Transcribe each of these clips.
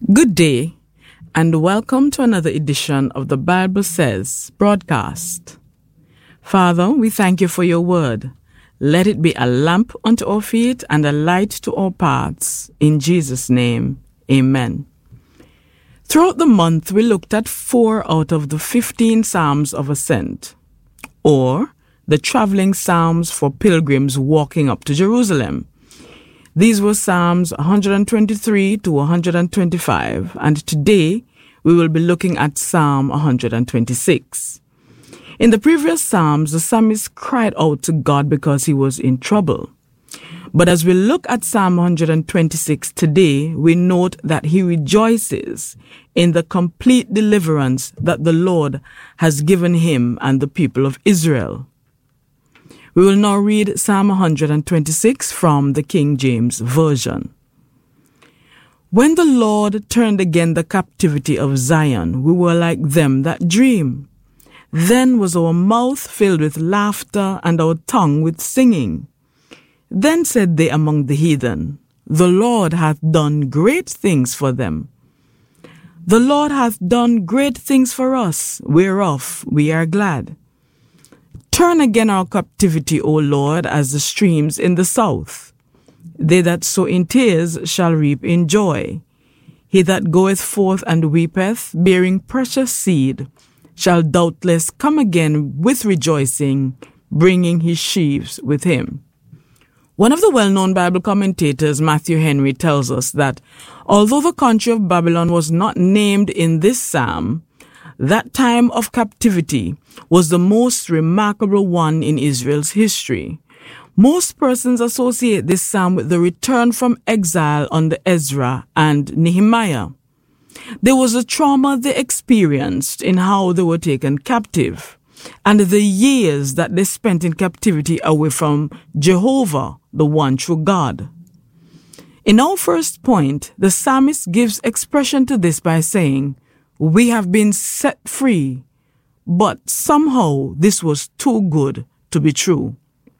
Good day, and welcome to another edition of the Bible Says broadcast. Father, we thank you for your word. Let it be a lamp unto our feet and a light to our paths. In Jesus' name, amen. Throughout the month, we looked at 4 out of the 15 Psalms of Ascent, or the traveling psalms for pilgrims walking up to Jerusalem. These were Psalms 123 to 125, and today we will be looking at Psalm 126. In the previous Psalms, the psalmist cried out to God because he was in trouble. But as we look at Psalm 126 today, we note that he rejoices in the complete deliverance that the Lord has given him and the people of Israel. We will now read Psalm 126 from the King James Version. When the Lord turned again the captivity of Zion, we were like them that dream. Then was our mouth filled with laughter and our tongue with singing. Then said they among the heathen, The Lord hath done great things for them. The Lord hath done great things for us, whereof we are glad. Turn again our captivity, O Lord, as the streams in the south. They that sow in tears shall reap in joy. He that goeth forth and weepeth, bearing precious seed, shall doubtless come again with rejoicing, bringing his sheaves with him. One of the well-known Bible commentators, Matthew Henry, tells us that although the country of Babylon was not named in this psalm, that time of captivity was the most remarkable one in Israel's history. Most persons associate this psalm with the return from exile under Ezra and Nehemiah. There was a trauma they experienced in how they were taken captive, and the years that they spent in captivity away from Jehovah, the one true God. In our first point, the psalmist gives expression to this by saying, We have been set free, but somehow this was too good to be true.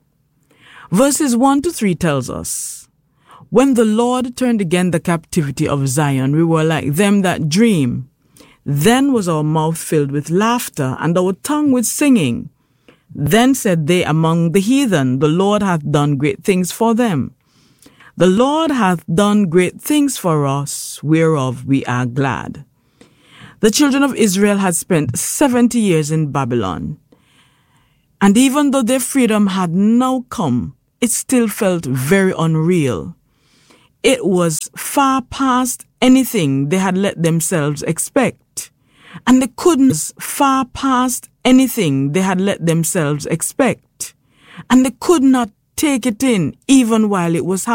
Verses 1 to 3 tells us, When the Lord turned again the captivity of Zion, we were like them that dream. Then was our mouth filled with laughter and our tongue with singing. Then said they among the heathen, The Lord hath done great things for them. The Lord hath done great things for us, whereof we are glad. The children of Israel had spent 70 years in Babylon. And even though their freedom had now come, it still felt very unreal. It was far past anything they had let themselves expect. And they couldn't far past anything they had let themselves expect. And they could not take it in even while it was happening.